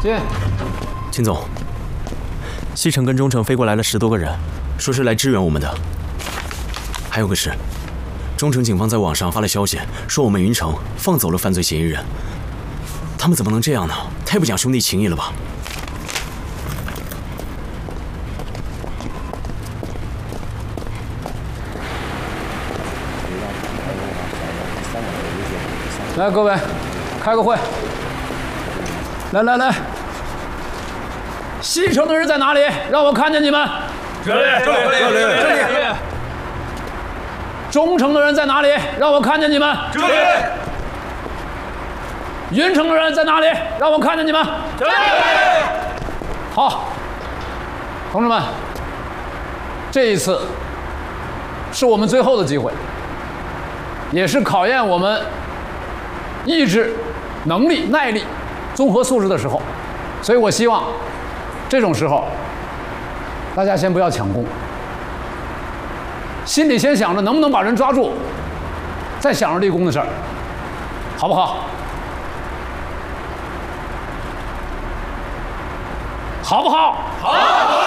进。 秦总，西城跟中城飞过来了10多个人，说是来支援我们的。还有个事，中城警方在网上发了消息，说我们云城放走了犯罪嫌疑人。他们怎么能这样呢？太不讲兄弟情义了吧！ 来，各位，开个会。来，西城的人在哪里？让我看见你们。 这里。 中城的人在哪里？让我看见你们。 这里。 云城的人在哪里？让我看见你们。 这里。 好，同志们，这一次是我们最后的机会，也是考验我们 意志、能力、耐力、综合素质的时候，所以我希望这种时候，大家先不要抢功，心里先想着能不能把人抓住，再想着立功的事儿，好不好？好不好？好。